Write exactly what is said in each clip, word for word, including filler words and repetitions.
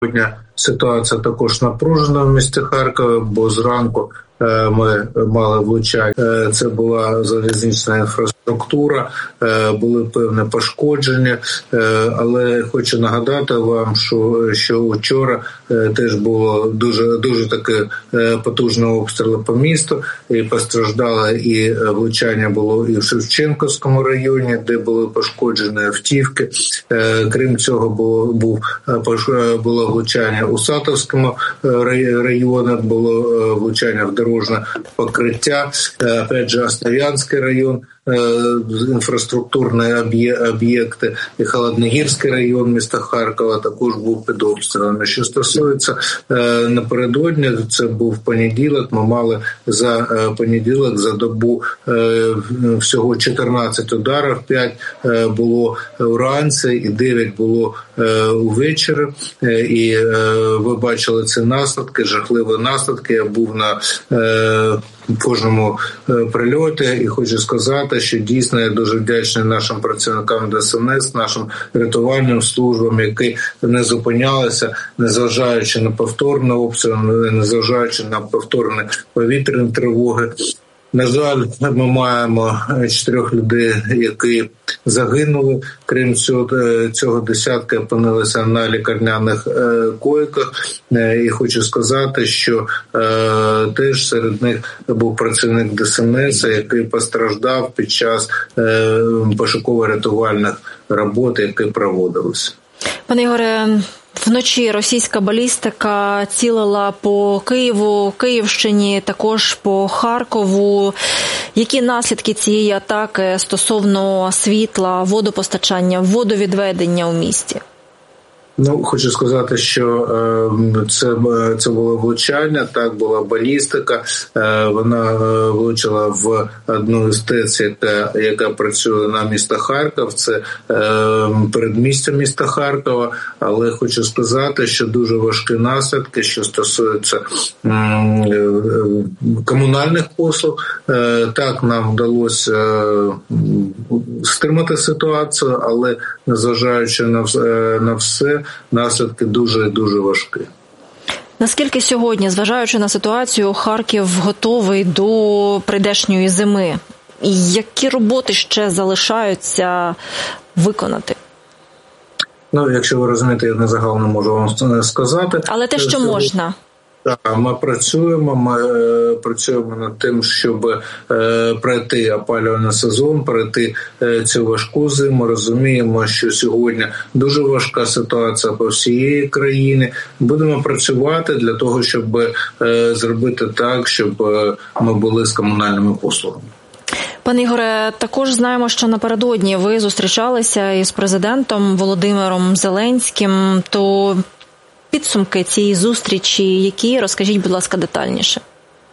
Сьогодні ситуація також напружена в місті Харкові, бо зранку ми мали влучання. Це була залізнична інфраструктура, були певні пошкодження, але хочу нагадати вам, що, що вчора теж було дуже, дуже таке потужне обстріли по місту, і постраждали, і влучання було і в Шевченківському районі, де були пошкоджені автівки. Крім цього, було, був, було влучання у Сатовському районі, було влучання в дорогу покриття, опять же, Основ'янський район, інфраструктурні об'єкти, і Холодногірський район міста Харкова також був під обстрілами. Що стосується напередодні, це був понеділок, ми мали за понеділок, за добу всього чотирнадцять ударів, п'ять було вранці і дев'ять було увечері. І ви бачили ці наслідки, жахливі наслідки. Я був на кожному прильоті і хочу сказати, що дійсно я дуже вдячний нашим працівникам ДСНС, нашим рятувальним службам, які не зупинялися, незважаючи на повторні обстріли, незважаючи на повторні повітряні тривоги. На жаль, ми маємо чотирьох людей, які загинули. Крім цього, цього десятки опинилися на лікарняних койках. І хочу сказати, що е, теж серед них був працівник ДСНС, який постраждав під час е, пошуково-рятувальних робот, які проводилися. Пане Ігоре, вночі російська балістика цілила по Києву, Київщині, також по Харкову. Які наслідки цієї атаки стосовно світла, водопостачання, водовідведення у місті? Ну, хочу сказати, що е, це, це було влучання, так, була балістика. Е, вона влучила в одну з ТЕЦ, яка, яка працює на місто Харків. Це е, передмістя міста Харкова. Але хочу сказати, що дуже важкі наслідки, що стосуються е, комунальних послуг. Е, так, нам вдалося е, стримати ситуацію, але незважаючи на, на все, наслідки дуже-дуже важкі. Наскільки сьогодні, зважаючи на ситуацію, Харків готовий до прийдешньої зими? І які роботи ще залишаються виконати? Ну, якщо ви розумієте, я не загально можу вам сказати. Але те, що можна. Так, ми працюємо, ми е, працюємо над тим, щоб е, пройти опалювальний сезон, пройти е, цю важку зиму. Розуміємо, що сьогодні дуже важка ситуація по всієї країні. Будемо працювати для того, щоб е, зробити так, щоб е, ми були з комунальними послугами. Пане Ігоре, також знаємо, що напередодні ви зустрічалися із президентом Володимиром Зеленським, то підсумки цієї зустрічі, які, розкажіть, будь ласка, детальніше.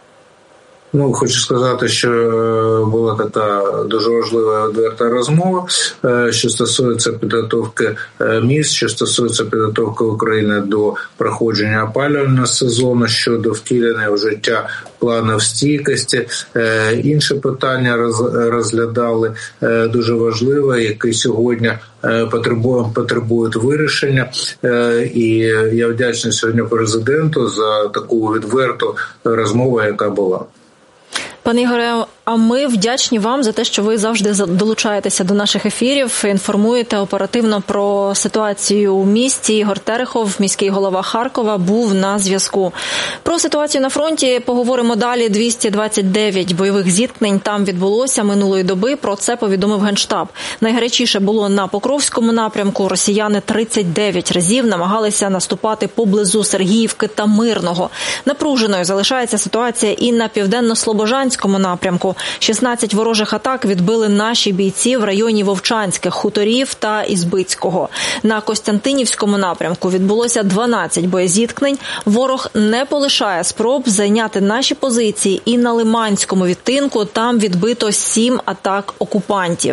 Ну, хочу сказати, що була така дуже важлива відверта розмова, що стосується підготовки міст, що стосується підготовки України до проходження опалювального сезону, щодо втілення в життя планів стійкості. Інші питання розглядали дуже важливе, які сьогодні потребують вирішення. І я вдячний сьогодні президенту за таку відверту розмову, яка була. Пане Ігоре, а ми вдячні вам за те, що ви завжди долучаєтеся до наших ефірів, інформуєте оперативно про ситуацію у місті. Ігор Терехов, міський голова Харкова, був на зв'язку. Про ситуацію на фронті поговоримо далі. двісті двадцять дев'ять бойових зіткнень там відбулося минулої доби. Про це повідомив Генштаб. Найгарячіше було на Покровському напрямку. Росіяни тридцять дев'ять разів намагалися наступати поблизу Сергіївки та Мирного. Напруженою залишається ситуація і на Південно-Слобожанському напрямку. шістнадцять ворожих атак відбили наші бійці в районі Вовчанських хуторів та Ізбицького. На Костянтинівському напрямку відбулося дванадцять боєзіткнень. Ворог не полишає спроб зайняти наші позиції і на Лиманському відтинку. Там відбито сім атак окупантів.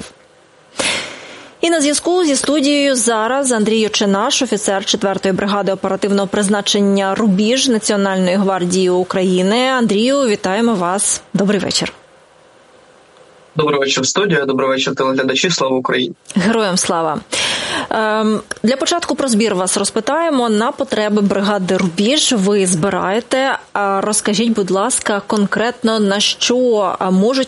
І на зв'язку зі студією зараз Андрій Очинаш, офіцер четвертої бригади оперативного призначення «Рубіж» Національної гвардії України. Андрію, вітаємо вас. Добрий вечір. Добрий вечір, студія. Добрий вечір, телеглядачі. Слава Україні. Героям слава. Ем, для початку про збір вас розпитаємо. На потреби бригади «Рубіж» ви збираєте. Розкажіть, будь ласка, конкретно на що можуть